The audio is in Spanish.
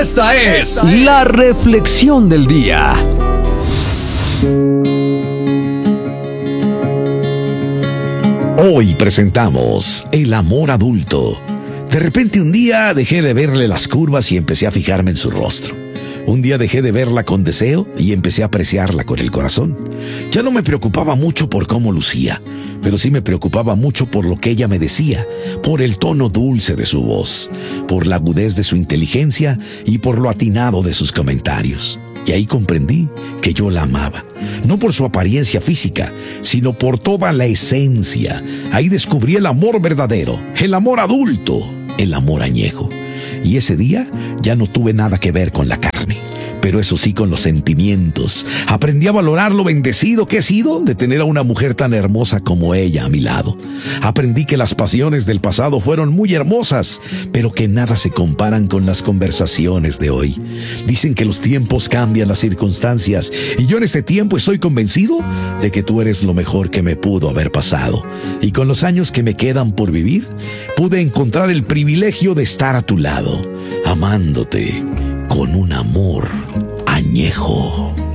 Esta es la reflexión del día. Hoy presentamos el amor adulto. De repente un día dejé de verle las curvas y empecé a fijarme en su rostro. Un día dejé de verla con deseo y empecé a apreciarla con el corazón. Ya no me preocupaba mucho por cómo lucía, pero sí me preocupaba mucho por lo que ella me decía, por el tono dulce de su voz, por la agudez de su inteligencia y por lo atinado de sus comentarios. Y ahí comprendí que yo la amaba, no por su apariencia física, sino por toda la esencia. Ahí descubrí el amor verdadero, el amor adulto, el amor añejo. Y ese día ya no tuve nada que ver con la carne, pero eso sí con los sentimientos. Aprendí a valorar lo bendecido que he sido de tener a una mujer tan hermosa como ella a mi lado. Aprendí que las pasiones del pasado fueron muy hermosas, pero que nada se comparan con las conversaciones de hoy. Dicen que los tiempos cambian las circunstancias, y yo en este tiempo estoy convencido de que tú eres lo mejor que me pudo haber pasado. Y con los años que me quedan por vivir, pude encontrar el privilegio de estar a tu lado, amándote con un amor añejo.